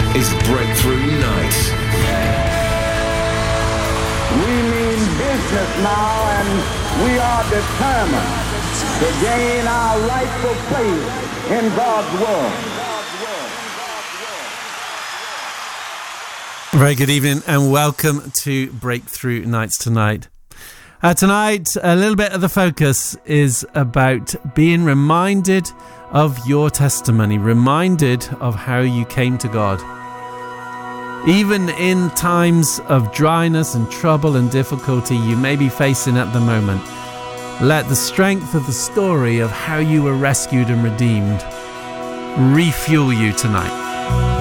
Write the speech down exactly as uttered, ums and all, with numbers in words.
is Breakthrough Night. We mean business now, and we are determined to gain our rightful place in God's world. Very good evening and welcome to Breakthrough Nights tonight. Uh, tonight, a little bit of the focus is about being reminded of your testimony, reminded of how you came to God. Even in times of dryness and trouble and difficulty you may be facing at the moment, let the strength of the story of how you were rescued and redeemed refuel you tonight.